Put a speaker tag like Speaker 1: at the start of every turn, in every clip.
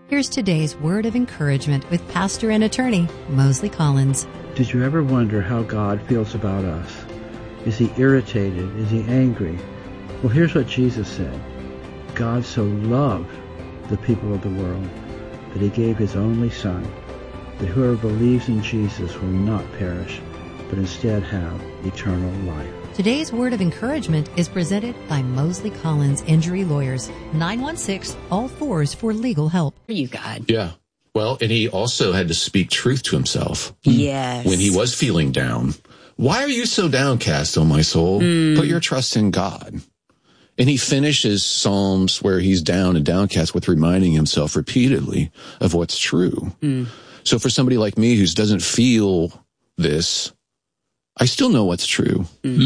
Speaker 1: Here's today's word of encouragement with pastor and attorney Mosley Collins.
Speaker 2: Did you ever wonder how God feels about us? Is he irritated? Is he angry? Well, here's what Jesus said. God so loved the people of the world that he gave his only Son, that whoever believes in Jesus will not perish, but instead have eternal life.
Speaker 1: Today's word of encouragement is presented by Mosley Collins Injury Lawyers, 916-ALL-4s for legal help.
Speaker 3: You, God.
Speaker 4: Yeah. Well, and he also had to speak truth to himself.
Speaker 3: Yes.
Speaker 4: When he was feeling down. Why are you so downcast, O my soul? Put your trust in God. And he finishes Psalms where he's down and downcast with reminding himself repeatedly of what's true. So for somebody like me who doesn't feel this, I still know what's true.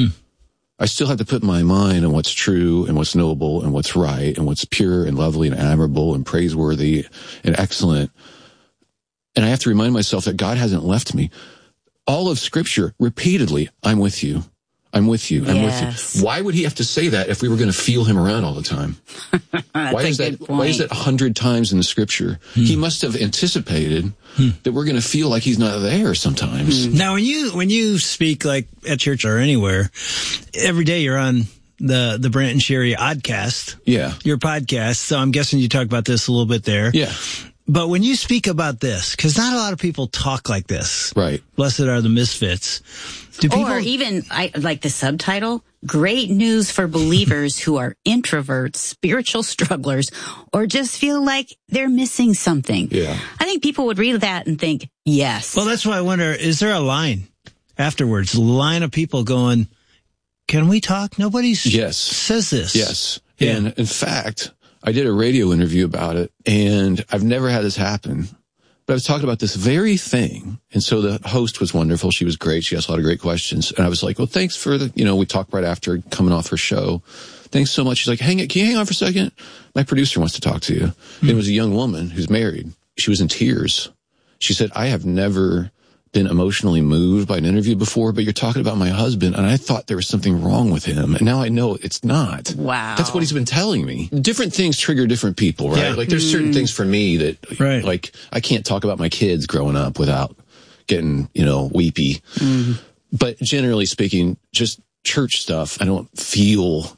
Speaker 4: I still have to put my mind on what's true and what's noble and what's right and what's pure and lovely and admirable and praiseworthy and excellent. And I have to remind myself that God hasn't left me. All of Scripture, repeatedly, I'm with you. I'm with you. I'm with you. Why would he have to say that if we were going to feel him around all the time? Why is that 100 times in the Scripture? He must have anticipated that we're going to feel like he's not there sometimes.
Speaker 5: Now, when you speak like at church or anywhere, every day you're on the Brant and Sherry Oddcast.
Speaker 4: Yeah.
Speaker 5: Your podcast. So I'm guessing you talk about this a little bit there.
Speaker 4: Yeah.
Speaker 5: But when you speak about this, because not a lot of people talk like this.
Speaker 4: Right.
Speaker 5: Blessed are the misfits. Do people...
Speaker 3: Or even, I like the subtitle, Great News for Believers Who Are Introverts, Spiritual Strugglers, or just feel like they're missing something.
Speaker 4: Yeah.
Speaker 3: I think people would read that and think, yes.
Speaker 5: Well, that's why I wonder, is there a line afterwards? A line of people going, can we talk? Nobody says this.
Speaker 4: Yes.
Speaker 5: Yeah.
Speaker 4: And in fact, I did a radio interview about it, and I've never had this happen. But I was talking about this very thing. And so the host was wonderful. She was great. She asked a lot of great questions. And I was like, well, thanks for we talked right after coming off her show. Thanks so much. She's like, can you hang on for a second? My producer wants to talk to you. And it was a young woman who's married. She was in tears. She said, I have never been emotionally moved by an interview before, but you're talking about my husband, and I thought there was something wrong with him, and now I know it's not.
Speaker 3: Wow.
Speaker 4: That's what he's been telling me. Different things trigger different people, right?
Speaker 5: Yeah.
Speaker 4: Like, there's certain things for me that, like, I can't talk about my kids growing up without getting, weepy. But generally speaking, just church stuff, I don't feel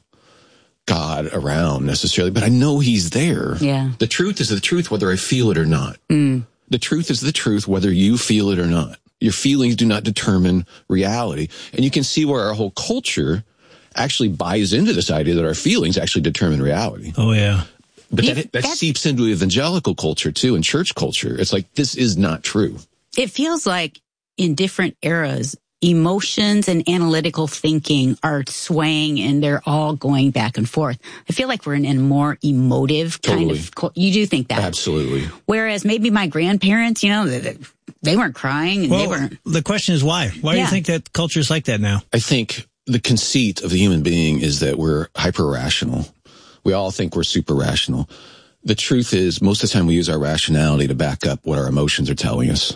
Speaker 4: God around necessarily, but I know he's there.
Speaker 3: Yeah.
Speaker 4: The truth is the truth, whether I feel it or not. The truth is the truth, whether you feel it or not. Your feelings do not determine reality. And you can see where our whole culture actually buys into this idea that our feelings actually determine reality.
Speaker 5: Oh, yeah.
Speaker 4: But that seeps into evangelical culture, too, and church culture. It's like, this is not true.
Speaker 3: It feels like in different eras, emotions and analytical thinking are swaying and they're all going back and forth. I feel like we're in a more emotive kind of, you do think that?
Speaker 4: Absolutely.
Speaker 3: Whereas maybe my grandparents, they weren't crying and they weren't.
Speaker 5: The question is why? Why do you think that culture is like that now?
Speaker 4: I think the conceit of the human being is that we're hyper-rational. We all think we're super rational. The truth is, most of the time we use our rationality to back up what our emotions are telling us.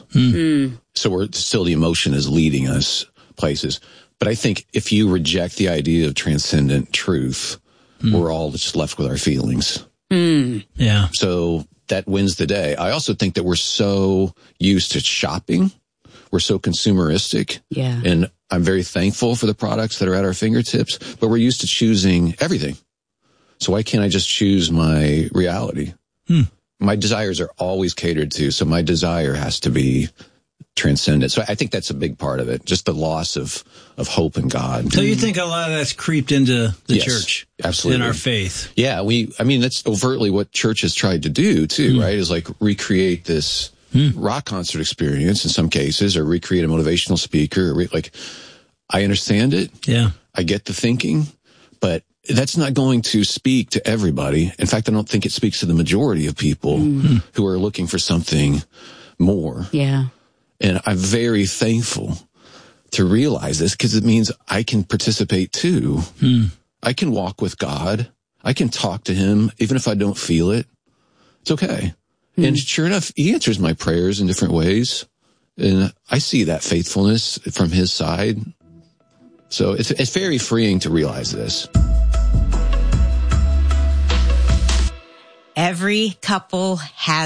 Speaker 4: So the emotion is leading us places. But I think if you reject the idea of transcendent truth, we're all just left with our feelings.
Speaker 5: Yeah.
Speaker 4: So that wins the day. I also think that we're so used to shopping. We're so consumeristic.
Speaker 3: Yeah.
Speaker 4: And I'm very thankful for the products that are at our fingertips, but we're used to choosing everything. So why can't I just choose my reality? My desires are always catered to, so my desire has to be transcendent. So I think that's a big part of it, just the loss of hope in God.
Speaker 5: So you think a lot of that's creeped into the church?
Speaker 4: Absolutely.
Speaker 5: In our faith?
Speaker 4: Yeah, that's overtly what church has tried to do, too, right? Is like recreate this rock concert experience in some cases, or recreate a motivational speaker. I understand it.
Speaker 5: Yeah.
Speaker 4: I get the thinking, but that's not going to speak to everybody. In fact, I don't think it speaks to the majority of people who are looking for something more.
Speaker 3: Yeah.
Speaker 4: And I'm very thankful to realize this because it means I can participate too. I can walk with God. I can talk to him even if I don't feel it. It's okay. And sure enough, he answers my prayers in different ways. And I see that faithfulness from his side. So it's very freeing to realize this.
Speaker 3: Every couple has